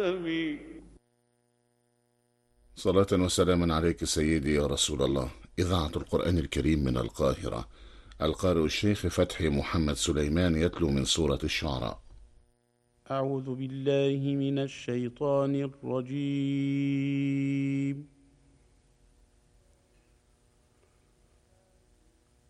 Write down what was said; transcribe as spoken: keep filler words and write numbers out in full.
آمين. صلاة وسلاما عليك سيدي يا رسول الله. إذاعة القرآن الكريم من القاهرة، القارئ الشيخ فتحي محمد سليمان يتلو من سورة الشعراء. أعوذ بالله من الشيطان الرجيم.